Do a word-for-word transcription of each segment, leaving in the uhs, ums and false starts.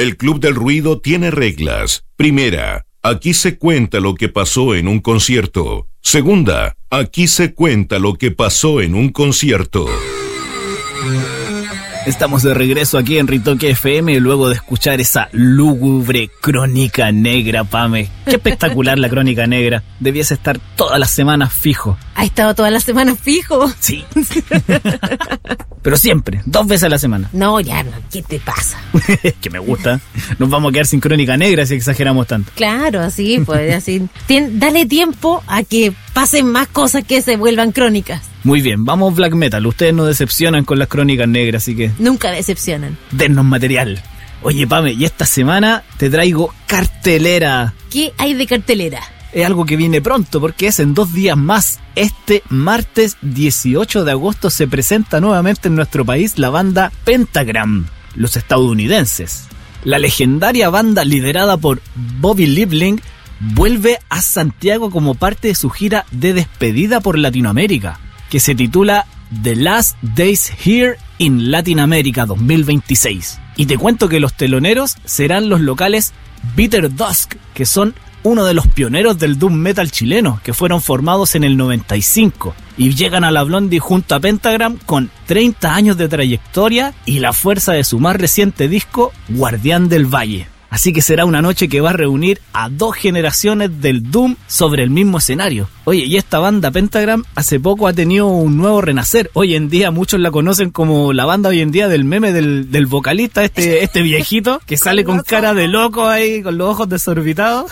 El Club del Ruido tiene reglas. Primera, aquí se cuenta lo que pasó en un concierto. Segunda, aquí se cuenta lo que pasó en un concierto. Estamos de regreso aquí en Ritoque F M luego de escuchar esa lúgubre crónica negra, Pame. Qué espectacular la crónica negra. Debiese estar todas las semanas fijo. ¿Ha estado todas las semanas fijo? Sí. Pero siempre, dos veces a la semana. No, ya no, ¿qué te pasa? Que me gusta. Nos vamos a quedar sin crónica negra si exageramos tanto. Claro, así, pues, así. Tien, dale tiempo a que pasen más cosas que se vuelvan crónicas. Muy bien, vamos black metal. Ustedes nos decepcionan con las crónicas negras, así que... Nunca decepcionan. Dennos material. Oye, Pame, y esta semana te traigo cartelera. ¿Qué hay de cartelera? Es algo que viene pronto porque es en dos días más. Este martes dieciocho de agosto se presenta nuevamente en nuestro país la banda Pentagram, los estadounidenses. La legendaria banda liderada por Bobby Liebling vuelve a Santiago como parte de su gira de despedida por Latinoamérica, que se titula The Last Days Here in Latin America dos mil veintiséis. Y te cuento que los teloneros serán los locales Bitter Dusk, que son uno de los pioneros del doom metal chileno, que fueron formados en el noventa y cinco y llegan a la Blondie junto a Pentagram con treinta años de trayectoria y la fuerza de su más reciente disco, Guardián del Valle. Así que será una noche que va a reunir a dos generaciones del doom sobre el mismo escenario. Oye, y esta banda Pentagram hace poco ha tenido un nuevo renacer. Hoy en día muchos la conocen como la banda hoy en día del meme del, del vocalista, este, este viejito que sale con cara de loco ahí, con los ojos desorbitados.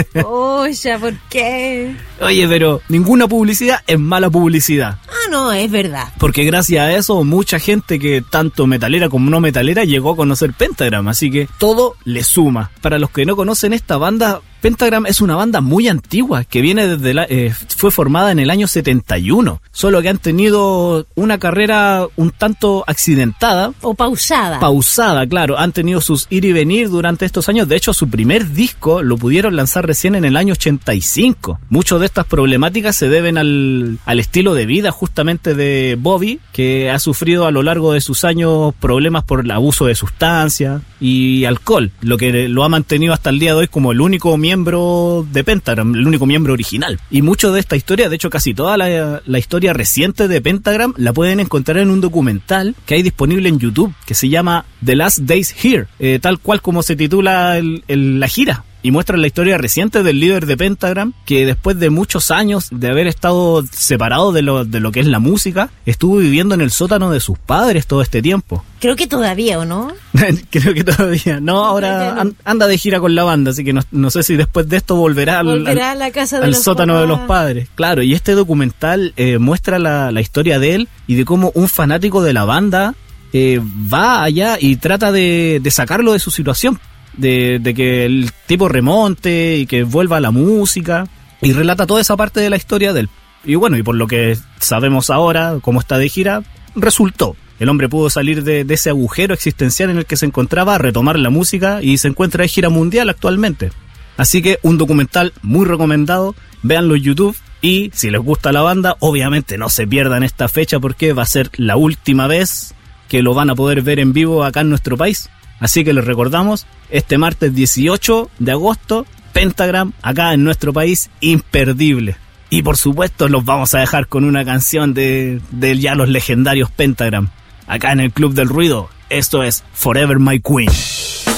Oye, ¿por qué? Oye, pero ninguna publicidad es mala publicidad. Ah, no, es verdad. Porque gracias a eso mucha gente que tanto metalera como no metalera llegó a conocer Pentagram, así que todo le suma. Para los que no conocen esta banda, Pentagram es una banda muy antigua que viene desde la, eh, fue formada en el año setenta y uno, solo que han tenido una carrera un tanto accidentada o pausada. Pausada, claro, han tenido sus ir y venir durante estos años. De hecho, su primer disco lo pudieron lanzar recién en el año ochenta y cinco. Muchas de estas problemáticas se deben al, al estilo de vida justamente de Bobby, que ha sufrido a lo largo de sus años problemas por el abuso de sustancias y alcohol, lo que lo ha mantenido hasta el día de hoy como el único miembro de Pentagram, el único miembro original. Y mucho de esta historia, de hecho casi toda la, la historia reciente de Pentagram la pueden encontrar en un documental que hay disponible en YouTube, que se llama The Last Days Here, eh, tal cual como se titula el, el, la gira. Y muestran la historia reciente del líder de Pentagram, que después de muchos años de haber estado separado de lo, de lo que es la música, estuvo viviendo en el sótano de sus padres todo este tiempo. Creo que todavía, ¿o no? Creo que todavía. No, ahora an, anda de gira con la banda, así que no, no sé si después de esto volverá al, volverá al, a la casa de al los sótano papás. de los padres. Claro, y este documental eh, muestra la, la historia de él y de cómo un fanático de la banda eh, va allá y trata de, de sacarlo de su situación. De, de que el tipo remonte y que vuelva a la música, y relata toda esa parte de la historia de él. Y bueno, y por lo que sabemos ahora, cómo está de gira, resultó. El hombre pudo salir de, de ese agujero existencial en el que se encontraba, retomar la música y se encuentra de gira mundial actualmente. Así que un documental muy recomendado, véanlo en YouTube. Y si les gusta la banda, obviamente no se pierdan esta fecha porque va a ser la última vez que lo van a poder ver en vivo acá en nuestro país. Así que les recordamos, este martes dieciocho de agosto, Pentagram, acá en nuestro país, imperdible. Y por supuesto los vamos a dejar con una canción de, de ya los legendarios Pentagram, acá en el Club del Ruido. Esto es Forever My Queen.